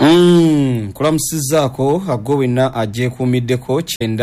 Kulamusizaako agowena aje kumiddeko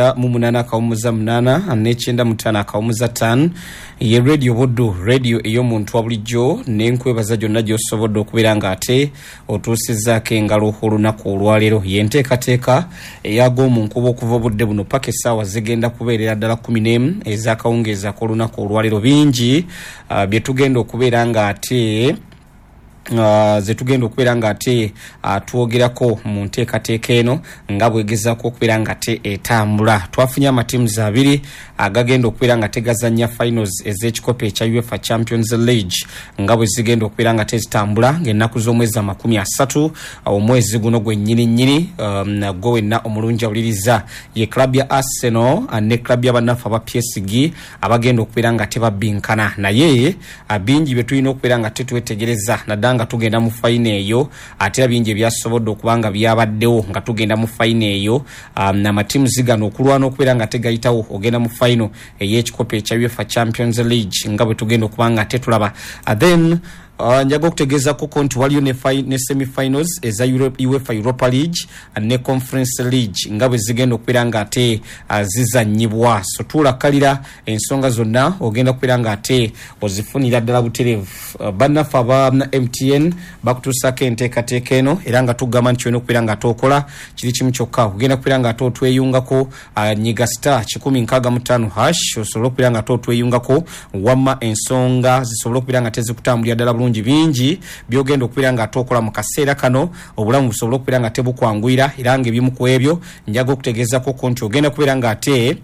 9:8 ne 9:5 ye radio Buddu radio ey'omuntu wa bulijjo n'enkwebaza gyonna gy'osobodde okubeera ng'ate otuusizzaako engalo olunaku olwaleero y'enteekateeka ey'ag'omunkuba okuva obudde buno paka essaawa zigenda kubeerera ddala 11 ez'akawungeezi ak'olunaku olwaleero bingi bye tugenda okubeera ng'ate zetugenda okubeera ng'ate twogerako mu nteekateeka eno nga bwegezaako okubeera ng'ate etambula. Twafunye amatiimuzi abiri agagenda okubeera nga tegazannya finals ez'ekikopo ekya UEFA Champions League nga bwe zigenda okubeera nga tezitambula ng'ennaku z'omwezi 30 omwezi guno gwennyini gwo wenna omulungi awuliriza ye club ya Arsenal ne club y'abannaffe aba PSG abagenda okubeera nga tebabbinkana naye bingi bye tulina okubeera nga tetwetegereza naddala nga tugenda mu fayina eyo ate bingi ebyasobodde okubanga byabaddewo nga tugenda mu fayina eyo amatiimu zigano okulwana okubeera nga tegayitawo ogenda mu fayino ey'ekikopo ekya UEFA Champions League nga bwe tugenda okubanga tetulaba then njaga okutegeezako ko nti waliyo ne semi-finals eza UEFA Europa League ne Conference League nga bwe zigenda okubeera ng'ate zizannyibwa. So tuulakalira ensonga zonna ogenda kubeera ng'ate ozifunira ddala butereevu. Bannaffe aba MTN bakutuusako enteekateeka eno era nga tugamba nti olina okubeera ng'ate okola kiri kimu kyokka ogenda kubeera ng'ate otweyungako nyiga star 165# osobole okubeera ng'ate otweyungako wamma ensonga zisobole okubeera nga tezikutambulira ddala bulungi bingi byogenda okubeera nga atokola mu kaseera kano obulamu busobola okubeera nga tebukwanguyira era nga ebimu ku ebyo njaga okutegeezako ko nti ogenda kubeera nga ate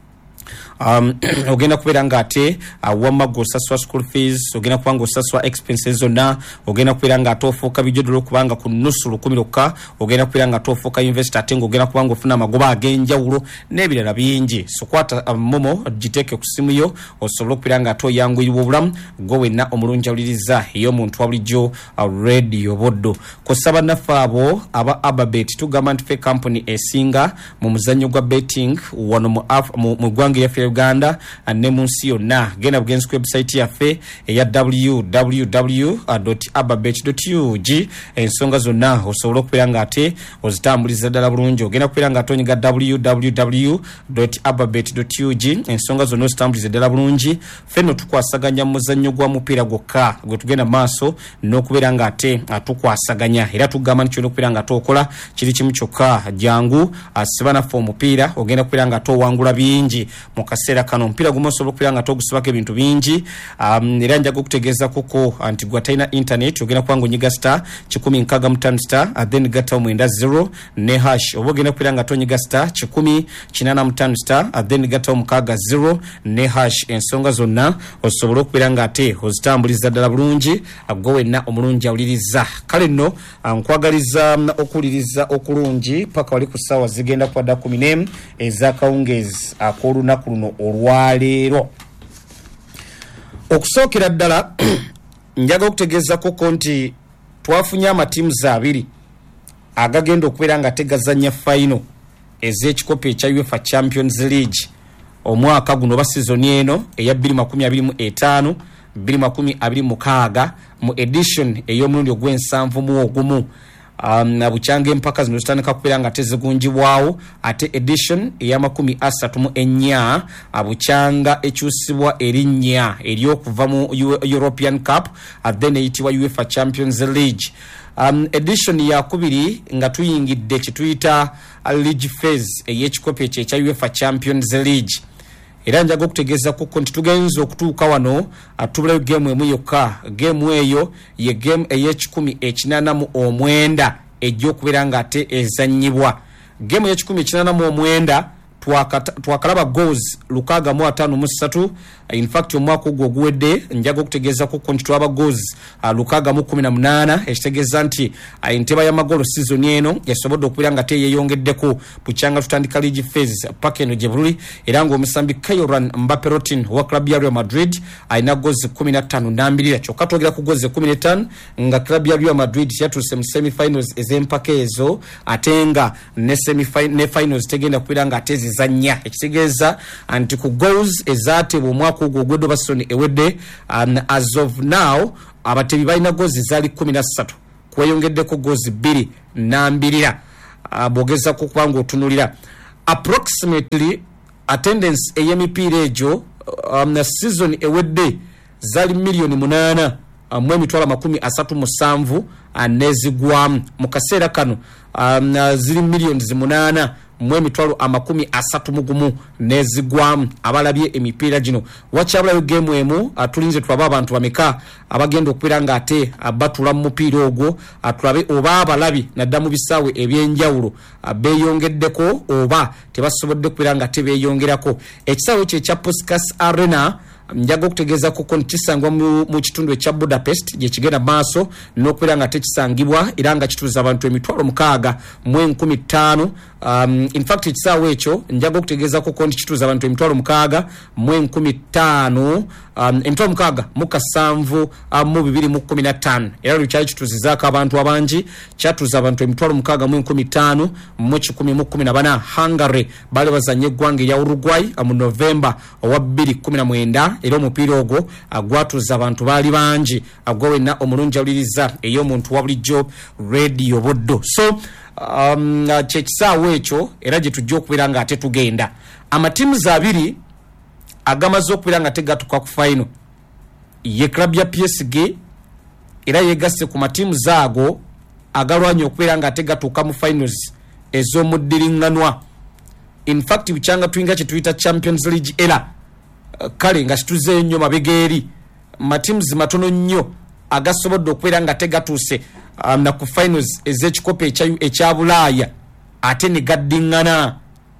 ogenda kubeera ng'ate wamma g'osaswa school fees ogenda kuba ng'osaswa expenses zonna ogenda kubeera ng'ate ofuuka bijjodolo okubanga ku nnusu 10 lokka ogenda kubeera ng'ate ofuuka university ate ng'ogenda kuba ng'ofuna amagoba ag'enjawulo n'ebirala bingi. So kwata momo giteeke ku simu yo osobole okubeera ng'ate oyanguyirwa obulamu gwe wenna omulungi awuliriza ey'omuntu wa bulijjo radio Buddu. Kosa bannaffe abo aba Ababet tugamba nti ffe company esinga mu muzannyo gwa betting wano mu ggwanga lyaffe Uganda ne mu nsi yonna. Genda bugenzi ku website yaffe eya www.ababet.ug ensonga zonna osobola okubeera ng'ate ozitambuliza ddala bulungi. Ogenda kubeera ng'ate onyiga www.ababet.ug ensonga zonna ozitambuliza ddala bulungi. Ffenno tukwasaganya mu muzannyo gwa mupiira gwokka gwe tugenda maaso n'okubeera ng'ate tukwasaganya era tugamba nti kyolina okubeera ng'ate okola kiri kimu kyokka jangu asiba naffe omupiira ogenda kubeera ng'ate owangula bingi mu kaseera kano. Omupiira gumu osobola okubeera nga togusibako ebintu bingi era njaga okutegeezako ko anti gwe talina internet ogenda kuba ng'onyiga star 165 then gattawo 90 ne hash oba ogenda kubeera nga tonyiga star 185 then gattawo 60 ne hash ensonga zonna osobola okubeera ng'ate ozitambuliza ddala bulungi gwe wenna omulungi awuliriza. Kale nno nkwagaliza okuwuliriza okulungi paka wali ku ssaawa zigenda kwadda 11 ez'akawungeezi ak'olunaku luno olwaleero. Okusookera ddala njaga okutegeezako ko nti twafunye amatiimuzi abiri agagenda okubeera nga tegazannya fayino ez'ekikopo ekya UEFA Champions League omwaka guno oba sizoni eno eya 2025 2026 mu edition ey'omulundi ogw'ensanvu bukyanga empaka zino zitandika kubeera nga tezigunjibwawo ate edition eya34 bukyanga ekyusibwa erinnya ery'okuva mu European Cup then eyitibwa UEFA Champions League. Edition ya kubiri nga tuyingidde kituyita league phase ey'ekikopo ekya UEFA Champions League. Era njaga okutegeeza kuko nti tugenza okutuuka wano atubulayo game emu yokka. Game eyo ye game ey'e19 ejja ng'ate ezannyibwa. Game ey'e19 twakalaba goals 653. In fact omwaka ogwo oguwedde njaga okutegeeza kuko nti twaba goals 618 ekitegeeza nti enteba y'amagolo season eno yasobodde okubeera nga teyeeyongeddeko bukyanga tutandika league phase paka eno gye bululi era ng'omusambi Kylian Mbappe Rotin wa club ya Real Madrid alina goals 15 kyokka twogera ku goals 15 nga club ya Real Madrid yatuuse mu semi-finals ez'empaka ezo ate nga ne finals tegenda kubeera nga atezizannya ekitegeeza anti ku goals ezaatebwa omwaka ogwo ogwedde basoni ewedde as of now abatebi balina goals zaali 13 weyongeddeko gozi 2 nambirira bogeza ku kwangu otunulira approximately attendance ey'emipiira egyo na season ewedde zali million 8 mu emitwalo 37 nezigwamu mu kaseera kano ziri millions 8 mu emitwalo 31 nezigwamu abalabye emipiira gino wakyabulayo game emu tulinze twaba abantu bameka abagenda okubeera nga ate batula mu mupiira ogwo tulabe oba abalabi nadda mu bisaawe ebyenjawulo beeyongeddeko oba tebasobodde okubeera nga tebeeyongerako ekisaawe kye ekya Puskas Arena njaga okutegeeza ko kisangwa mu kitundu ekya Budapest gye kigenda maaso n'okubeera nga tekisangibwa era nga kituuza abantu emitwalo 6 mu 15 in fact ekisaawe ekyo njaga okutegeeza ko kituuza abantu emitwalo 6 mu 15 emitwalo 6 mu 7 mu 2015 era lukyali kituuzizaako abantu abangi kyatuuza abantu emitwalo 6 mu 15 mu 1014 Hungary bali bazanye eggwanga erya Uruguay mu November owa 2019 era omupiira ogwo gwatuuza abantu baali bangi agwa wenna omulungi awuliriza ey'omuntu wa bulijjo Radio Buddo so kyekisaawe ekyo era gye tujja okubeera nga ate tugenda amatiimuzi 2 agamaze okubeera nga tegatuka ku final ye club ya PSG era yegasse ku matiimuzi ago agalwanya okubeera nga tegatuuka mu finals ez'omuddiringanwa in fact bikyanga tuyinga kye tuyita Champions League era kale nga situzeeyo nnyo mabega eri matiimuzi matono nnyo agasobodde okubeera nga tegatuuse na ku finals ez'ekikopo ekya Bulaaya ate ne gaddiŋŋana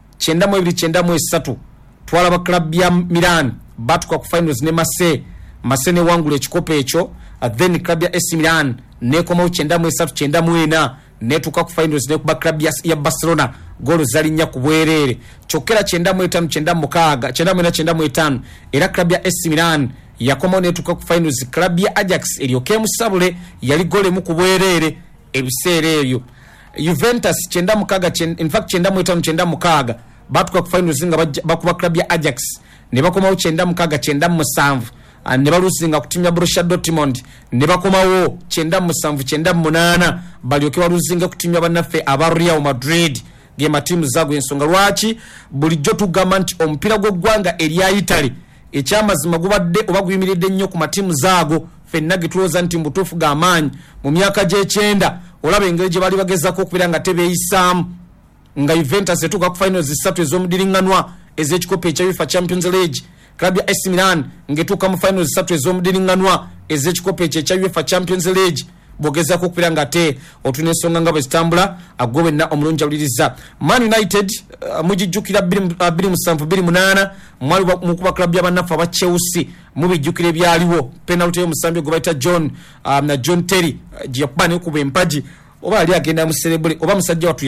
9-2-9-3 twalaba club ya Milan batuka ku finals ne Marseille ne wangula ekikopo ekyo then club ya AC Milan nekomawo 9-3-9-4 netuka ku finals ne kuba club ya Barcelona golo zalinnya ku bwereere kyokera 9-5 era club ya AC Milan yakomawo netuka ku finals club ya Ajax eryoke musabule yali gole mu ku bwereere ebiseera ebyo Juventus 9-6 in fact 9-5 batuka ku finals nga bakuba club ya Ajax ne bakomawo 9-6 ne baluzinga ku timu ya Borussia Dortmund ne bakomawo 9-7-9 balyoke baluzinga ku timu ya bannaffe aba Real Madrid gema timu zago ensonga lwaki bulijjo tugamba nti omupiira gw'eggwanga erya Italy ekyamazima gubadde oba guyimiridde nnyo ku matiimu zaago ffenna getulowooza nti mbutuufu g'amaanyi mu myaka gy'ekyenda olaba engeri gye bali bagezako okubeera nga tebeeyisaamu nga Juventus etuuka ku finals 3 ez'omudiringanwa ez'ekikopo ekya UEFA Champions League club ya AC Milan ng'etuuka mu finals 3 ez'omudiringanwa ez'ekikopo ekya UEFA Champions League bogezako okubeera nga ate otuna ensonga nga bwe zitambula agwe wenna omulungi awuliriza Man United mugijjukira 27-28 mwali mukuba club y'abannaffe aba Chelsea mubijjukira ebyaliwo penalty y'omusambi gwe bayita John Terry gye yakuba nekuba empagi oba ali agenda mu celebrate oba musajja watu